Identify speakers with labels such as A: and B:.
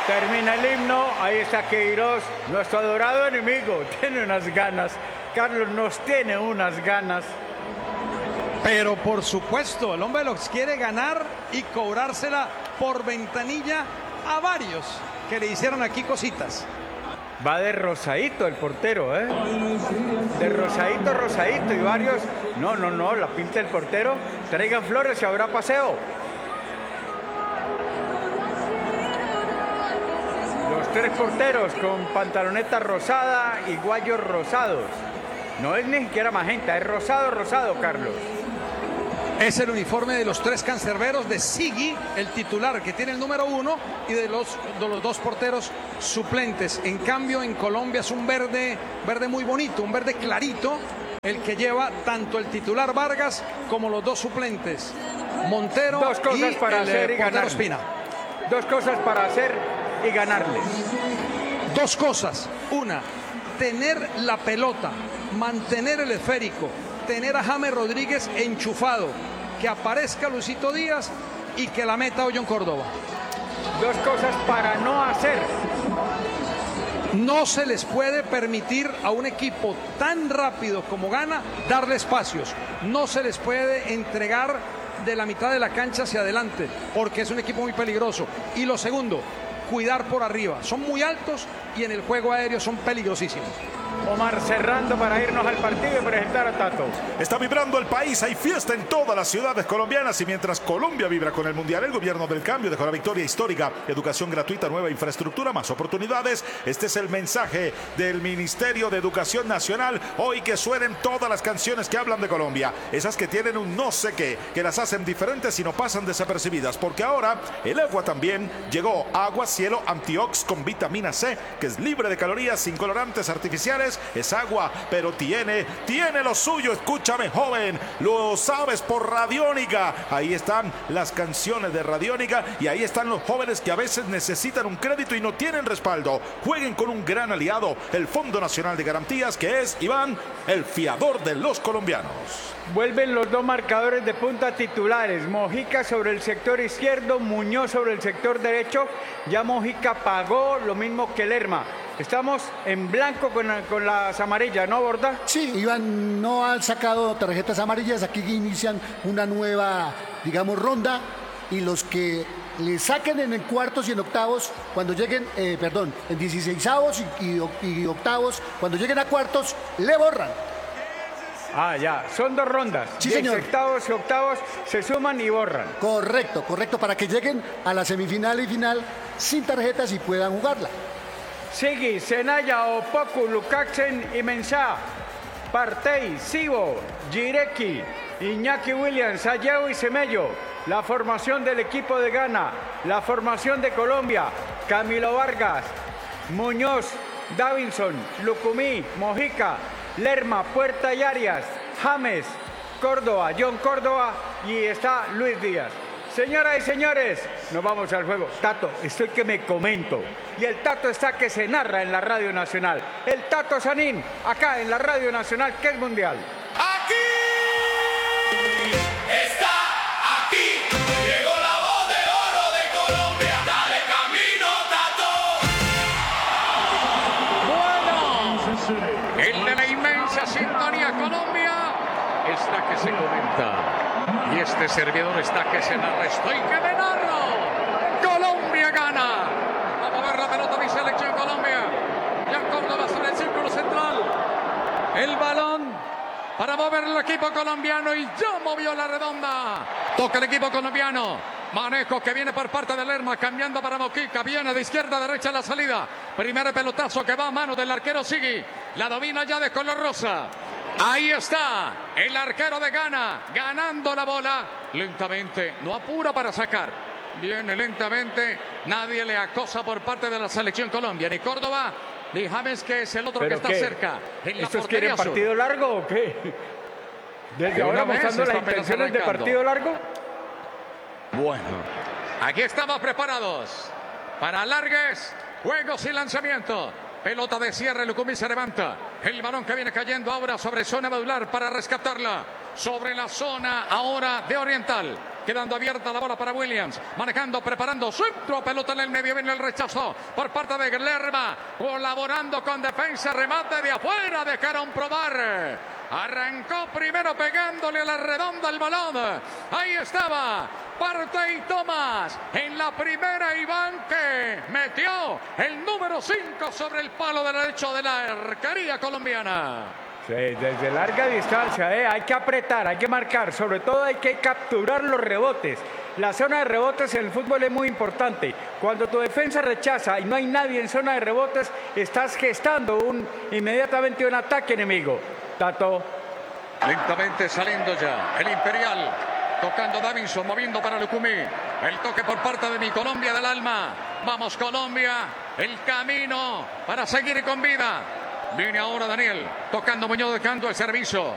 A: Termina el himno, ahí está Queiroz, nuestro adorado enemigo. Tiene unas ganas, Carlos nos tiene unas ganas.
B: Pero por supuesto, el hombre los quiere ganar y cobrársela por ventanilla a varios que le hicieron aquí cositas.
A: Va de rosadito el portero, ¿eh? De rosadito, rosadito. Y varios, no, la pinta el portero. Traigan flores y habrá paseo. Los tres porteros con pantaloneta rosada y guayos rosados. No es ni siquiera magenta, es rosado, Carlos.
B: Es el uniforme de los tres cancerberos de Sigui, el titular que tiene el número 1, y de los dos porteros suplentes. En cambio, en Colombia es un verde muy bonito, un verde clarito, el que lleva tanto el titular Vargas como los dos suplentes, Montero
A: dos cosas
B: y
A: para
B: el
A: hacer y
B: portero
A: ganar.
B: Espina.
A: Dos cosas para hacer y ganarles.
B: Dos cosas. Una, tener la pelota, mantener el esférico, tener a James Rodríguez enchufado, que aparezca Luisito Díaz y que la meta Ollón Córdoba.
A: Dos cosas para no hacer.
B: No se les puede permitir a un equipo tan rápido como Ghana darle espacios. No se les puede entregar de la mitad de la cancha hacia adelante, porque es un equipo muy peligroso. Y lo segundo, cuidar por arriba. Son muy altos y en el juego aéreo son peligrosísimos.
A: Omar cerrando para irnos al partido y presentar a Tato.
C: Está vibrando el país, hay fiesta en todas las ciudades colombianas y mientras Colombia vibra con el Mundial, el gobierno del cambio dejó la victoria histórica, educación gratuita, nueva infraestructura, más oportunidades. Este es el mensaje del Ministerio de Educación Nacional, hoy que suenen todas las canciones que hablan de Colombia, esas que tienen un no sé qué, que las hacen diferentes y no pasan desapercibidas, porque ahora el agua también llegó, agua cielo Antiox con vitamina C, que es libre de calorías, sin colorantes artificiales. Es agua, pero tiene lo suyo. Escúchame, joven, lo sabes por Radiónica. Ahí están las canciones de Radiónica y ahí están los jóvenes que a veces necesitan un crédito y no tienen respaldo. Jueguen con un gran aliado, el Fondo Nacional de Garantías, que es, Iván, el fiador de los colombianos.
A: Vuelven los dos marcadores de punta titulares. Mojica sobre el sector izquierdo, Muñoz sobre el sector derecho. Ya Mojica pagó lo mismo que Lerma. Estamos en blanco con las amarillas, ¿no, Borda?
D: Sí, Iván, no han sacado tarjetas amarillas. Aquí inician una nueva, digamos, ronda. Y los que le saquen en cuartos y en octavos, cuando lleguen, en 16avos y octavos, cuando lleguen a cuartos, le borran.
A: Ah, ya, son dos rondas.
D: Sí, señor.
A: Sextavos y octavos se suman y borran.
D: Correcto, para que lleguen a la semifinal y final sin tarjetas y puedan jugarla.
A: Sigui, Senaya, Opoku, Lukasen y Mensah. Partey, Sibo, Gireki, Iñaki Williams, Ayeo y Semello. La formación del equipo de Ghana. La formación de Colombia. Camilo Vargas, Muñoz, Davinson, Lucumí, Mojica, Lerma, Puerta y Arias, James, Córdoba, John Córdoba y está Luis Díaz. Señoras y señores, nos vamos al juego. Tato, estoy que me comento. Y el Tato está que se narra en la Radio Nacional. El Tato Sanín, acá en la Radio Nacional, que es mundial.
E: Aquí está, aquí llegó la voz de oro de Colombia. Dale camino, Tato.
F: Bueno, el de la inmensa sintonía Colombia está que se comenta. Y este servidor está que se narra. Estoy que me narro. Colombia gana. Vamos a ver la pelota, mi selección Colombia. Ya Córdoba sobre el círculo central. El balón para mover el equipo colombiano y ya movió la redonda. Toca el equipo colombiano. Manejo que viene por parte de Lerma, cambiando para Mojica. Viene de izquierda a derecha la salida. Primer pelotazo que va a mano del arquero Sigui. La domina ya de color rosa. Ahí está el arquero de Ghana, ganando la bola. Lentamente, no apura para sacar. Viene lentamente, nadie le acosa por parte de la selección Colombia. Ni Córdoba, ni James, que es el otro que está cerca.
A: ¿Estos quieren partido largo o qué? ¿Desde ahora mostrando las intenciones de partido largo?
F: Bueno, aquí estamos preparados para alargues, juegos y lanzamiento. Pelota de cierre, Lucumí se levanta. El balón que viene cayendo ahora sobre zona medular para rescatarla. Sobre la zona ahora de Oriental. quedando abierta la bola para Williams, manejando, preparando, centro, pelota en el medio, viene el rechazo por parte de Lerma, colaborando con defensa, remate de afuera, dejaron probar. Arrancó primero pegándole a la redonda el balón. Ahí estaba Partey Thomas en la primera. Iván que metió el número 5 sobre el palo derecho de la arquería colombiana.
A: Sí, desde larga distancia, hay que apretar, hay que marcar, sobre todo hay que capturar los rebotes. La zona de rebotes en el fútbol es muy importante. Cuando tu defensa rechaza y no hay nadie en zona de rebotes, estás gestando inmediatamente un ataque enemigo. Tato.
F: Lentamente saliendo ya el Imperial, tocando Davinson, moviendo para Lucumí. El toque por parte de mi Colombia del alma. Vamos Colombia, el camino para seguir con vida. Viene ahora Daniel, tocando Muñoz, dejando el servicio.